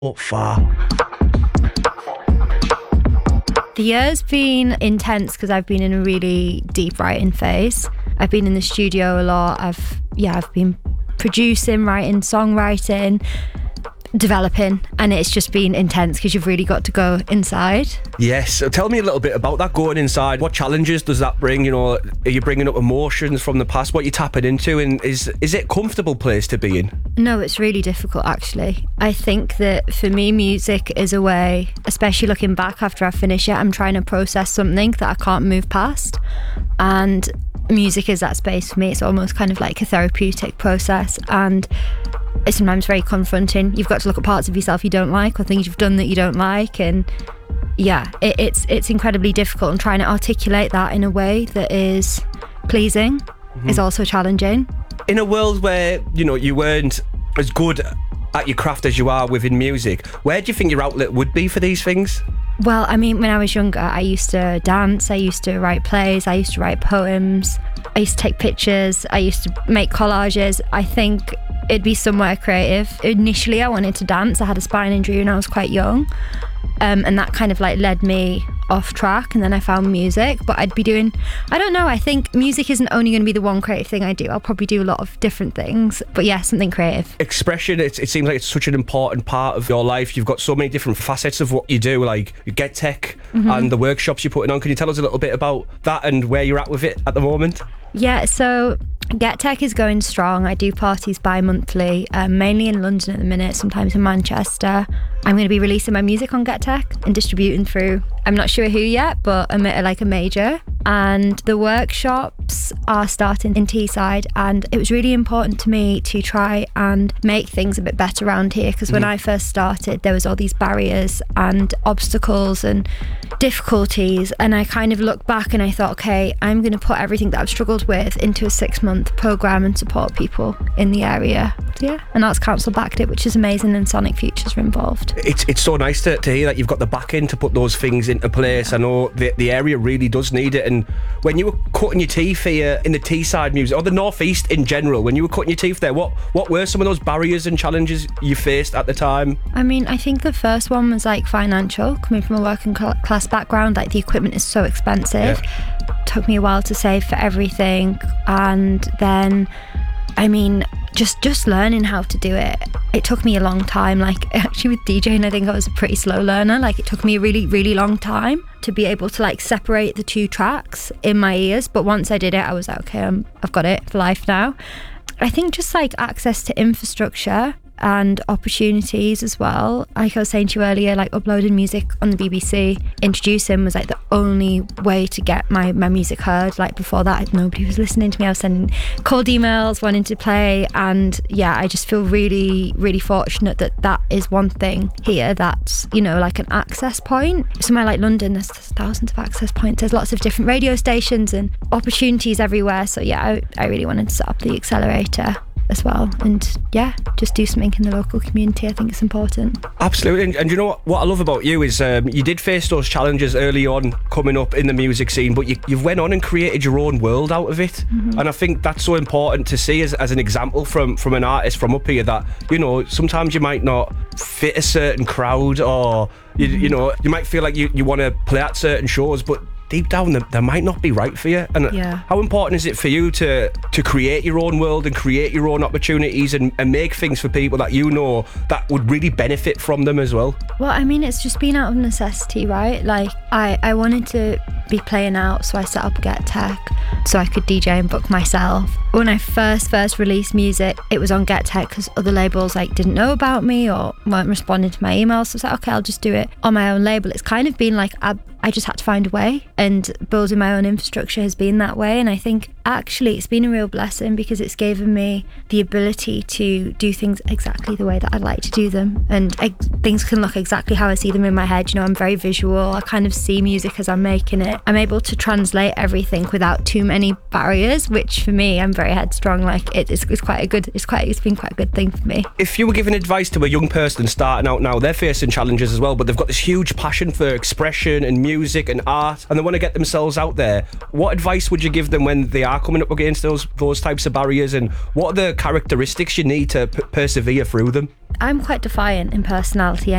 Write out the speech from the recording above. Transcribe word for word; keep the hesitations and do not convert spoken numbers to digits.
What far? The year's been intense because I've been in a really deep writing phase. I've been in the studio a lot. I've, yeah, I've been producing, writing, songwriting, developing, and it's just been intense because you've really got to go inside. Yes, so tell me a little bit about that, going inside. What challenges does that bring? You know, are you bringing up emotions from the past? What are you tapping into? And is is it a comfortable place to be in? No, it's really difficult actually. I think that for me, music is a way, especially looking back after I finish it, I'm trying to process something that I can't move past, and music is that space for me. It's almost kind of like a therapeutic process, and it's sometimes very confronting. You've got to look at parts of yourself you don't like, or things you've done that you don't like, and yeah, it, it's it's incredibly difficult, and trying to articulate that in a way that is pleasing mm-hmm. is also challenging. In a world where, you know, you weren't as good at your craft as you are within music, where do you think your outlet would be for these things? Well, I mean, when I was younger, I used to dance, I used to write plays, I used to write poems, I used to take pictures, I used to make collages. I think it'd be somewhere creative. Initially, I wanted to dance. I had a spine injury when I was quite young, um, and that kind of like led me off track, and then I found music. But I'd be doing, I don't know, I think music isn't only going to be the one creative thing I do. I'll probably do a lot of different things, but yeah, something creative. Expression, it, it seems like it's such an important part of your life. You've got so many different facets of what you do, like Get Tech mm-hmm. and the workshops you're putting on. Can you tell us a little bit about that and where you're at with it at the moment? Yeah, so Get Tech is going strong. I do parties bi-monthly, um, mainly in London at the minute, sometimes in Manchester. I'm going to be releasing my music on Get Tech and distributing through, I'm not sure who yet, but I'm at like a major. And the workshops are starting in Teesside, and it was really important to me to try and make things a bit better around here, because when mm. I first started, there was all these barriers and obstacles and difficulties, and I kind of looked back and I thought, okay, I'm going to put everything that I've struggled with into a six month programme and support people in the area. So yeah, and Arts Council backed it, which is amazing, and Sonic Futures are involved. It's it's so nice to, to hear that you've got the backing to put those things into place. I know the, the area really does need it, and when you were cutting your teeth here in the Teesside music, or the North East in general, when you were cutting your teeth there, what, what were some of those barriers and challenges you faced at the time? I mean, I think the first one was like financial, coming from a working class background, like the equipment is so expensive. Yeah. Took me a while to save for everything, and then I mean just just learning how to do it, it took me a long time. Like actually with DJing, I think I was a pretty slow learner. Like it took me a really really long time to be able to like separate the two tracks in my ears, but once I did it, I was like, okay, I'm, I've got it for life now. I think just like access to infrastructure and opportunities as well. Like I was saying to you earlier, like uploading music on the B B C, introducing was like the only way to get my, my music heard. Like before that, nobody was listening to me. I was sending cold emails, wanting to play, and yeah, I just feel really, really fortunate that that is one thing here that's, you know, like an access point. Somewhere like London, there's, there's thousands of access points. There's lots of different radio stations and opportunities everywhere. So yeah, I, I really wanted to set up the accelerator as well, and yeah, just do something in the local community. I think it's important. Absolutely. And, and you know what, what I love about you is um, you did face those challenges early on coming up in the music scene, but you, you've went on and created your own world out of it. Mm-hmm. And I think that's so important to see as, as an example from, from an artist from up here, that, you know, sometimes you might not fit a certain crowd, or you, mm-hmm. you know, you might feel like you, you want to play at certain shows, but deep down, they, they might not be right for you. And yeah. how important is it for you to to create your own world and create your own opportunities and, and make things for people that you know that would really benefit from them as well? Well, I mean, it's just been out of necessity, right? Like, I, I wanted to be playing out, so I set up Get Tech so I could D J and book myself. When I first first released music, it was on Get Tech because other labels like didn't know about me or weren't responding to my emails. So I was like, okay, I'll just do it on my own label. It's kind of been like I, I just had to find a way, and building my own infrastructure has been that way. And I think actually it's been a real blessing because it's given me the ability to do things exactly the way that I'd like to do them, and ex- things can look exactly how I see them in my head. You know, I'm very visual. I kind of see music as I'm making it. I'm able to translate everything without too many barriers, which for me, I'm very headstrong. Like it, it's, it's quite a good. It's quite. It's been quite a good thing for me. If you were giving advice to a young person starting out now, they're facing challenges as well, but they've got this huge passion for expression and music and art, and they want to get themselves out there. What advice would you give them when they are coming up against those those types of barriers, and what are the characteristics you need to p- persevere through them? I'm quite defiant in personality